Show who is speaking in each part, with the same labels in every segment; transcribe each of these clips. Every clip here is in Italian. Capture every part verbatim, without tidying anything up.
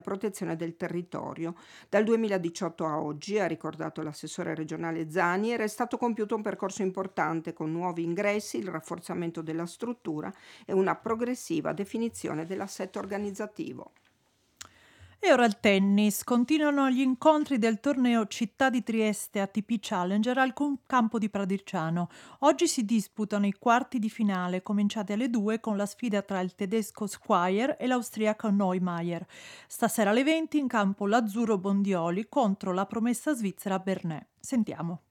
Speaker 1: protezione del territorio. Dal duemiladiciotto a oggi, ha ricordato l'assessore regionale Zanier, è stato compiuto un percorso importante con nuovi ingressi, il rafforzamento della struttura e una progressiva definizione dell'assetto organizzativo.
Speaker 2: E ora il tennis. Continuano gli incontri del torneo Città di Trieste A T P Challenger al campo di Pradicciano. Oggi si disputano i quarti di finale, cominciati alle due con la sfida tra il tedesco Squire e l'austriaco Neumeier. Stasera alle venti in campo l'azzurro Bondioli contro la promessa svizzera Bernet. Sentiamo.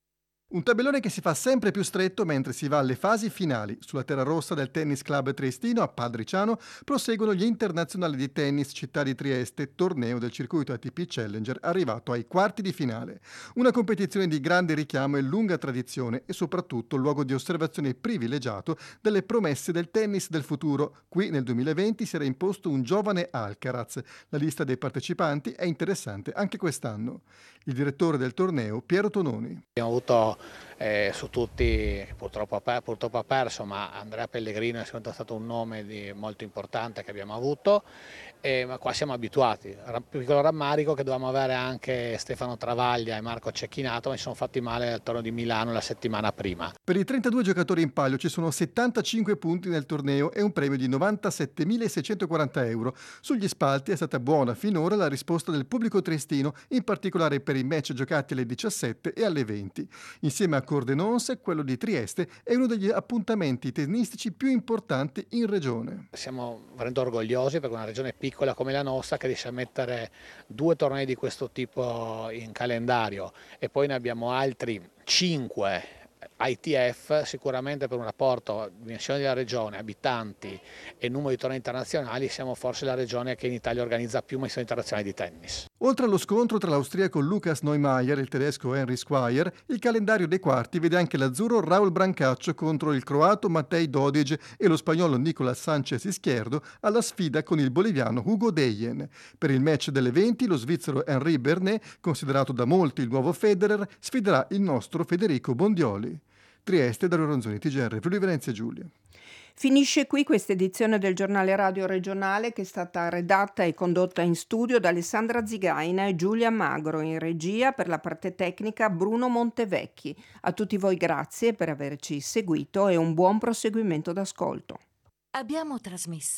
Speaker 3: Un tabellone che si fa sempre più stretto mentre si va alle fasi finali. Sulla terra rossa del Tennis Club Triestino a Pradicciano proseguono gli internazionali di tennis Città di Trieste, torneo del circuito A T P Challenger arrivato ai quarti di finale. Una competizione di grande richiamo e lunga tradizione e soprattutto luogo di osservazione privilegiato delle promesse del tennis del futuro. Qui nel duemilaventi si era imposto un giovane Alcaraz. La lista dei partecipanti è interessante anche quest'anno. Il direttore del torneo, Piero Tononi.
Speaker 4: Abbiamo avuto eh, su tutti, purtroppo, purtroppo ha perso, ma Andrea Pellegrino è sempre stato un nome di, molto importante che abbiamo avuto, eh, ma qua siamo abituati. Piccolo rammarico che dovevamo avere anche Stefano Travaglia e Marco Cecchinato, ma si sono fatti male al torneo di Milano la settimana prima.
Speaker 3: Per i trentadue giocatori in palio ci sono settantacinque punti nel torneo e un premio di novantasettemilaseicentoquaranta euro. Sugli spalti è stata buona finora la risposta del pubblico triestino, in particolare per i match giocati alle diciassette e alle venti. Insieme a Cordenons, quello di Trieste è uno degli appuntamenti tennistici più importanti in regione.
Speaker 4: Siamo veramente orgogliosi perché una regione piccola come la nostra che riesce a mettere due tornei di questo tipo in calendario e poi ne abbiamo altri cinque I T F, sicuramente per un rapporto dimensione della regione, abitanti e numero di tornei internazionali siamo forse la regione che in Italia organizza più missioni internazionali di tennis.
Speaker 3: Oltre allo scontro tra l'austriaco Lukas Neumeier e il tedesco Henry Squire, il calendario dei quarti vede anche l'azzurro Raul Brancaccio contro il croato Matej Dodic e lo spagnolo Nicolas Sanchez Izquierdo alla sfida con il boliviano Hugo Dejen. Per il match delle venti lo svizzero Henri Bernet, considerato da molti il nuovo Federer, sfiderà il nostro Federico Bondioli. Trieste, Dario Ronzoni, T G R, Friuli Venezia Giulia.
Speaker 1: Finisce qui questa edizione del giornale radio regionale che è stata redatta e condotta in studio da Alessandra Zigaina e Giulia Magro, in regia per la parte tecnica Bruno Montevecchi. A tutti voi grazie per averci seguito e un buon proseguimento d'ascolto.
Speaker 5: Abbiamo trasmesso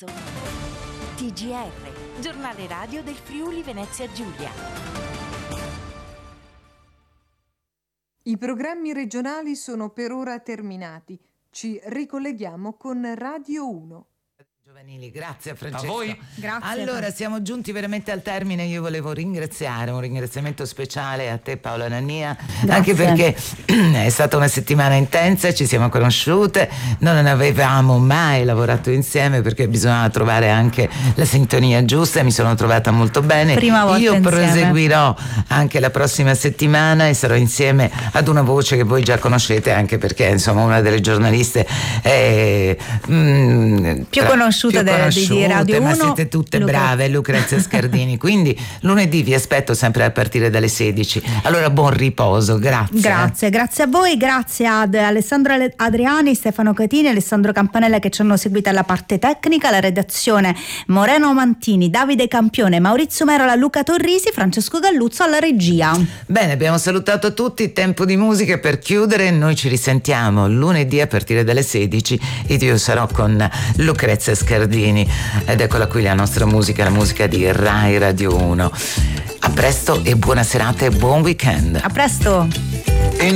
Speaker 5: T G R, giornale radio del Friuli Venezia Giulia.
Speaker 6: I programmi regionali sono per ora terminati. Ci ricolleghiamo con Radio uno.
Speaker 7: Giovanili, grazie a Francesco.
Speaker 8: A voi.
Speaker 6: Grazie.
Speaker 7: Allora, siamo giunti veramente al termine. Io volevo ringraziare, un ringraziamento speciale a te Paola Nania, grazie. Anche perché è stata una settimana intensa, ci siamo conosciute, non avevamo mai lavorato insieme perché bisognava trovare anche la sintonia giusta e mi sono trovata molto bene.
Speaker 9: Prima volta
Speaker 7: Io
Speaker 9: insieme.
Speaker 7: proseguirò anche la prossima settimana e sarò insieme ad una voce che voi già conoscete, anche perché insomma una delle giornaliste è, mm,
Speaker 9: più
Speaker 7: tra,
Speaker 9: conosciuta
Speaker 7: più
Speaker 9: di
Speaker 7: conosciute,
Speaker 9: Radio
Speaker 7: ma
Speaker 9: uno,
Speaker 7: siete tutte
Speaker 9: Luca.
Speaker 7: brave, Lucrezia Scardini. Quindi lunedì vi aspetto sempre a partire dalle sedici. Allora buon riposo, grazie.
Speaker 9: Grazie, grazie a voi, grazie ad Alessandro Adriani, Stefano Catini, Alessandro Campanella che ci hanno seguito alla parte tecnica, la redazione Moreno Mantini, Davide Campione, Maurizio Merola, Luca Torrisi, Francesco Galluzzo alla regia.
Speaker 7: Bene, abbiamo salutato tutti, tempo di musica per chiudere, noi ci risentiamo lunedì a partire dalle sedici ed io sarò con Lucrezia Scardini ed eccola qui la nostra musica, la musica di Rai Radio uno. A presto e buona serata e buon weekend.
Speaker 9: A presto.